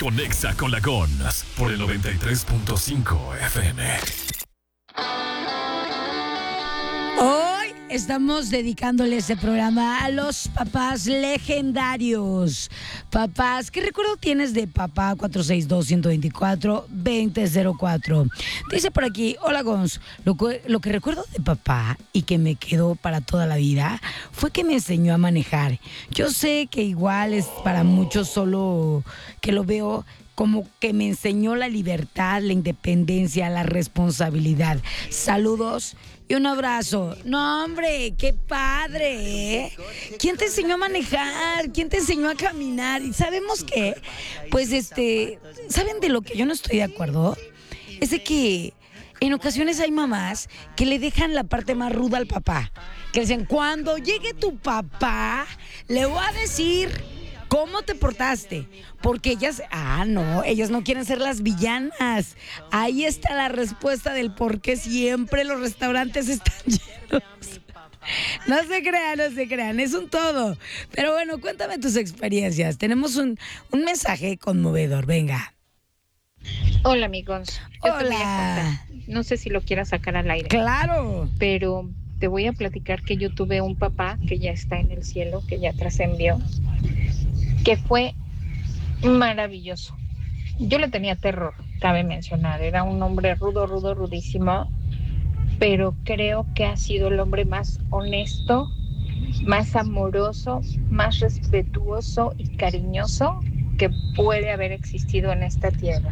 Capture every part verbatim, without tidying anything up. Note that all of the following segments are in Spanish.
Conexa con la Gons por el noventa y tres punto cinco F M. Hoy estamos dedicándole este programa a los papás legendarios. Papás, ¿qué recuerdo tienes de papá cuatro seis dos, uno dos cuatro, dos cero cero cuatro? Dice por aquí, hola Gons, lo que, lo que recuerdo de papá y que me quedó para toda la vida fue que me enseñó a manejar. Yo sé que igual es para muchos solo que lo veo como que me enseñó la libertad, la independencia, la responsabilidad. Saludos y un abrazo. No, hombre, qué padre, ¿eh? ¿Quién te enseñó a manejar? ¿Quién te enseñó a caminar? Y sabemos que, pues, este, ¿saben de lo que yo no estoy de acuerdo? Es de que en ocasiones hay mamás que le dejan la parte más ruda al papá. Que le dicen, cuando llegue tu papá, le voy a decir ¿cómo te portaste? Porque ellas, ah, no, ellas no quieren ser las villanas. Ahí está la respuesta del por qué siempre los restaurantes están llenos. No se crean, no se crean, es un todo. Pero bueno, cuéntame tus experiencias. Tenemos un, un mensaje conmovedor, venga. Hola, amigos. Yo Hola. te voy a contar. No sé si lo quieras sacar al aire. Claro. Pero te voy a platicar que yo tuve un papá que ya está en el cielo, que ya trascendió, que fue maravilloso. Yo le tenía terror, cabe mencionar. Era un hombre rudo, rudo, rudísimo, pero creo que ha sido el hombre más honesto, más amoroso, más respetuoso y cariñoso que puede haber existido en esta tierra.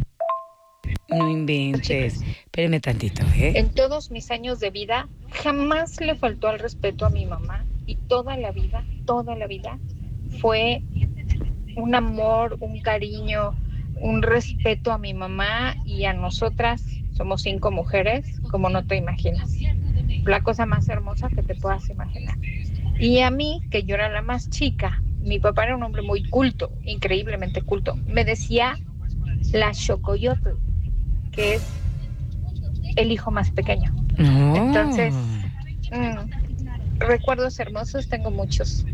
No inventes. Espérame tantito, ¿eh? En todos mis años de vida, jamás le faltó al respeto a mi mamá. Y toda la vida, toda la vida, fue un amor, un cariño, un respeto a mi mamá y a nosotras. Somos cinco mujeres, como no te imaginas. La cosa más hermosa que te puedas imaginar. Y a mí, que yo era la más chica, mi papá era un hombre muy culto, increíblemente culto. Me decía la Xocoyotl, que es el hijo más pequeño. No. Entonces, mmm, recuerdos hermosos, tengo muchos.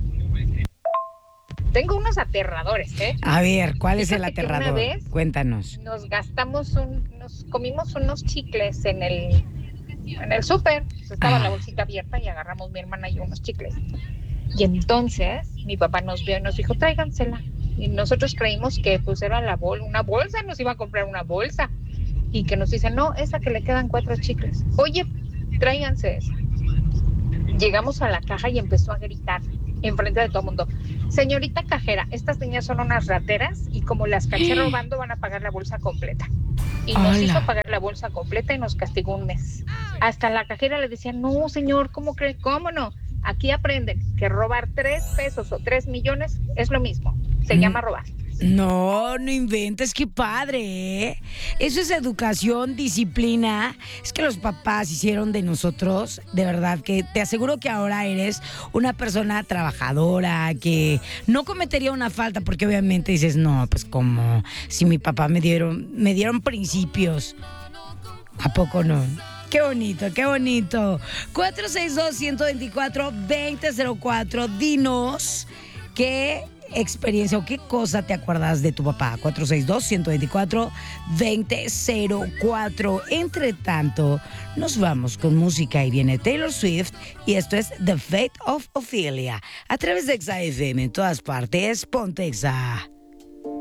Tengo unos aterradores, ¿eh? A ver, ¿cuál es el Fíjate que aterrador? una vez Cuéntanos. Nos gastamos un, nos comimos unos chicles en el, en el súper. Estaba Ah. la bolsita abierta y agarramos mi hermana y yo unos chicles. Y entonces mi papá nos vio y nos dijo, tráigansela. Y nosotros creímos que pues era la bol, una bolsa, nos iba a comprar una bolsa. Y que nos dice, no, esa que le quedan cuatro chicles. Oye, tráiganse esa. Llegamos a la caja y empezó a gritar enfrente de todo el mundo, señorita cajera, estas niñas son unas rateras y como las caché robando van a pagar la bolsa completa. Y nos Hola. hizo pagar la bolsa completa y nos castigó un mes. Hasta la cajera le decía, no señor, ¿cómo cree? ¿Cómo no? Aquí aprenden que robar tres pesos o tres millones es lo mismo. Se Mm. llama robar. No, no inventes, qué padre, ¿eh? Eso es educación, disciplina. Es que los papás hicieron de nosotros, de verdad, que te aseguro que ahora eres una persona trabajadora, que no cometería una falta, porque obviamente dices, no, pues como si mi papá me dieron, me dieron principios. ¿A poco no? Qué bonito, qué bonito. cuatro seis dos, uno dos cuatro, dos cero cero cuatro. Dinos qué experiencia o qué cosa te acuerdas de tu papá. cuatro seis dos, uno dos cuatro, dos cero cero cuatro. Entre tanto, nos vamos con música y viene Taylor Swift y esto es The Fate of Ophelia a través de Exa F M en todas partes. Ponte Exa.